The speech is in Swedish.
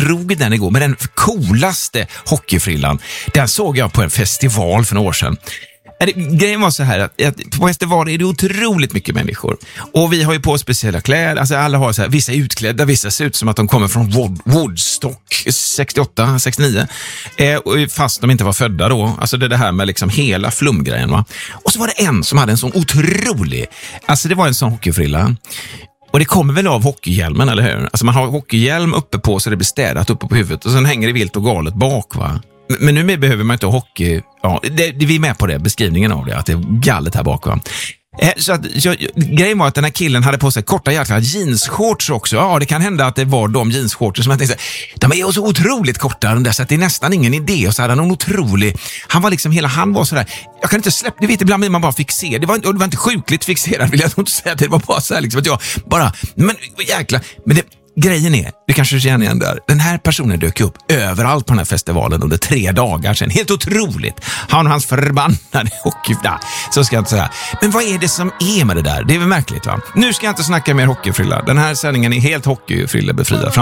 drog den igår med den coolaste hockeyfrillan. Den såg jag på en festival för några år sedan. Grejen var så här att på festivaler är det otroligt mycket människor. Och vi har ju på speciella kläder. Alltså alla har så här, vissa utklädda, vissa ser ut som att de kommer från Woodstock 68, 69. Fast de inte var födda då. Alltså det här med liksom hela flumgrejen, va. Och så var det en som hade en sån otrolig, alltså det var en sån hockeyfrilla. Och det kommer väl av hockeyhjälmen, eller hur? Alltså man har hockeyhjälm uppe på så det blir städat uppe på huvudet. Och sen hänger det vilt och galet bak, va. Men nu behöver man inte hockey. Ja, vi är med på det, beskrivningen av det, att det är galet här bak, va? Så att, grejen var att den här killen hade på sig korta jäkla jeansshorts också. Ja, det kan hända att det var de jeansshorts som jag tänkte, de är ju så otroligt korta den där, så att det är nästan ingen idé. Och så hade han en otrolig, han var liksom han var sådär, jag kan inte släppa, det vet ibland man bara fick se. Det var inte sjukligt fixerad, vill jag inte säga, det var bara så här liksom att jag bara, men jäkla, men det, grejen är, du kanske känner igen där, den här personen dök upp överallt på den här festivalen under 3 dagar sedan. Helt otroligt. Han och hans förbannade hockey. Så ska jag inte säga. Men vad är det som är med det där? Det är väl märkligt, va? Nu ska jag inte snacka mer hockeyfrilla. Den här sändningen är helt hockeyfrilla befriad.